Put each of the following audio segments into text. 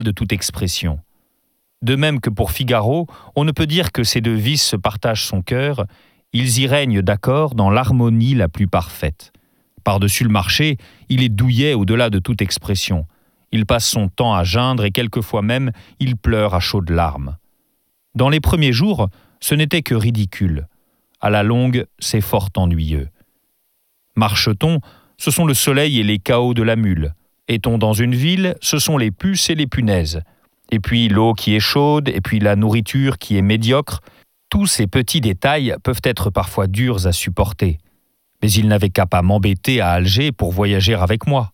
de toute expression. De même que pour Figaro, on ne peut dire que ces deux vices se partagent son cœur, ils y règnent d'accord dans l'harmonie la plus parfaite. Par-dessus le marché, il est douillet au-delà de toute expression. Il passe son temps à geindre et quelquefois même, il pleure à chaudes larmes. Dans les premiers jours, ce n'était que ridicule. À la longue, c'est fort ennuyeux. Marche-t-on, ce sont le soleil et les cahots de la mule. Est-on dans une ville, ce sont les puces et les punaises. Et puis l'eau qui est chaude, et puis la nourriture qui est médiocre. Tous ces petits détails peuvent être parfois durs à supporter. Mais il n'avait qu'à pas m'embêter à Alger pour voyager avec moi.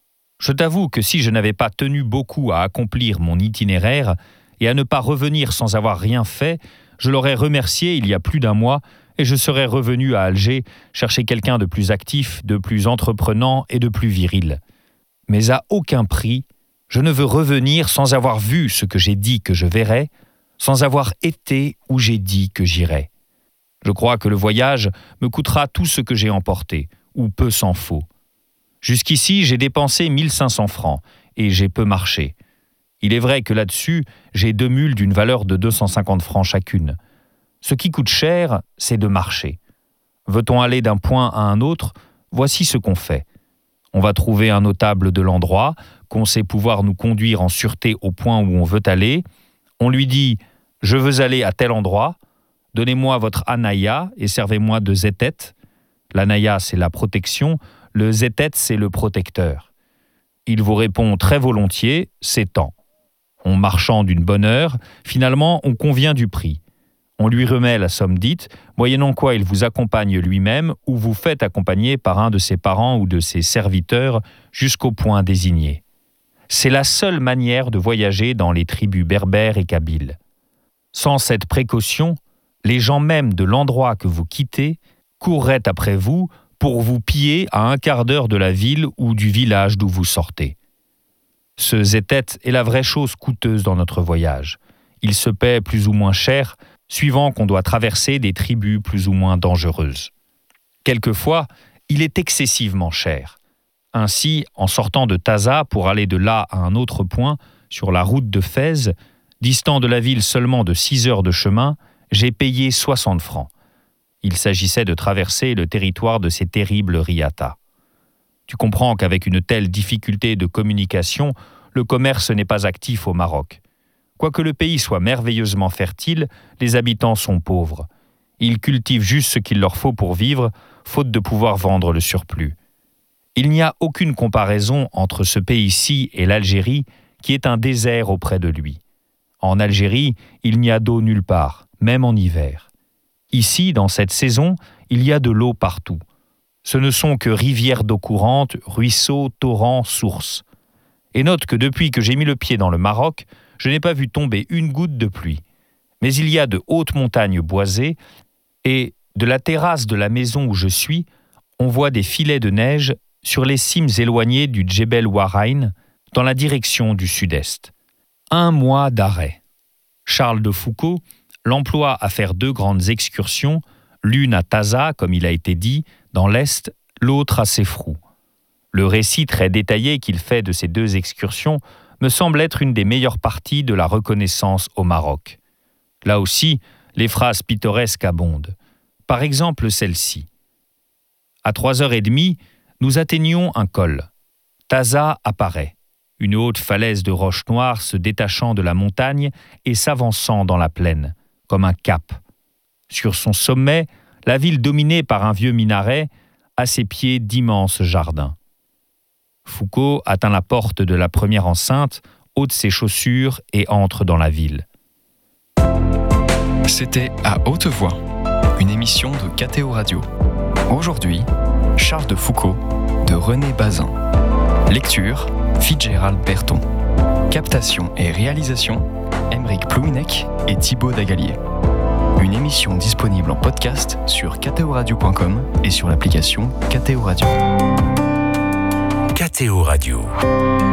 Je t'avoue que si je n'avais pas tenu beaucoup à accomplir mon itinéraire et à ne pas revenir sans avoir rien fait, je l'aurais remercié il y a plus d'un mois et je serais revenu à Alger chercher quelqu'un de plus actif, de plus entreprenant et de plus viril. Mais à aucun prix, je ne veux revenir sans avoir vu ce que j'ai dit que je verrais, sans avoir été où j'ai dit que j'irais. Je crois que le voyage me coûtera tout ce que j'ai emporté, ou peu s'en faut. Jusqu'ici, j'ai dépensé 1500 francs, et j'ai peu marché. Il est vrai que là-dessus, j'ai 2 mules d'une valeur de 250 francs chacune. Ce qui coûte cher, c'est de marcher. Veut-on aller d'un point à un autre, voici ce qu'on fait. On va trouver un notable de l'endroit, qu'on sait pouvoir nous conduire en sûreté au point où on veut aller. On lui dit « Je veux aller à tel endroit, donnez-moi votre anaya et servez-moi de zetet ». L'anaya, c'est la protection, le zetet, c'est le protecteur. Il vous répond très volontiers « C'est tant ». On marchand d'une bonne heure, finalement, on convient du prix. On lui remet la somme dite, moyennant quoi il vous accompagne lui-même ou vous fait accompagner par un de ses parents ou de ses serviteurs jusqu'au point désigné. C'est la seule manière de voyager dans les tribus berbères et kabyles. Sans cette précaution, les gens même de l'endroit que vous quittez courraient après vous pour vous piller à 1/4 d'heure de la ville ou du village d'où vous sortez. Ce zetet est la vraie chose coûteuse dans notre voyage. Il se paie plus ou moins cher, suivant qu'on doit traverser des tribus plus ou moins dangereuses. Quelquefois, il est excessivement cher. Ainsi, en sortant de Taza pour aller de là à un autre point, sur la route de Fès, distant de la ville seulement de 6 heures de chemin, j'ai payé 60 francs. Il s'agissait de traverser le territoire de ces terribles riatas. Tu comprends qu'avec une telle difficulté de communication, le commerce n'est pas actif au Maroc. Quoique le pays soit merveilleusement fertile, les habitants sont pauvres. Ils cultivent juste ce qu'il leur faut pour vivre, faute de pouvoir vendre le surplus. Il n'y a aucune comparaison entre ce pays-ci et l'Algérie, qui est un désert auprès de lui. En Algérie, il n'y a d'eau nulle part, même en hiver. Ici, dans cette saison, il y a de l'eau partout. Ce ne sont que rivières d'eau courante, ruisseaux, torrents, sources. Et note que depuis que j'ai mis le pied dans le Maroc, je n'ai pas vu tomber une goutte de pluie. Mais il y a de hautes montagnes boisées et, de la terrasse de la maison où je suis, on voit des filets de neige sur les cimes éloignées du Djebel Warain, dans la direction du sud-est. 1 mois d'arrêt. Charles de Foucault l'emploie à faire 2 grandes excursions, l'une à Taza, comme il a été dit, dans l'est, l'autre à Sefrou. Le récit très détaillé qu'il fait de ces 2 excursions me semble être une des meilleures parties de la reconnaissance au Maroc. Là aussi, les phrases pittoresques abondent. Par exemple, celle-ci. À 3h30, nous atteignions un col. Taza apparaît, une haute falaise de roches noires se détachant de la montagne et s'avançant dans la plaine, comme un cap. Sur son sommet, la ville dominée par un vieux minaret, à ses pieds d'immenses jardins. Foucault atteint la porte de la première enceinte, ôte ses chaussures et entre dans la ville. C'était À Haute Voix, une émission de KTO Radio. Aujourd'hui, Charles de Foucault, de René Bazin. Lecture, Fitzgerald Berton. Captation et réalisation, Aymeric Plouinec et Thibaut Dagalier. Une émission disponible en podcast sur ktoradio.com et sur l'application KTO Radio. KTO Radio.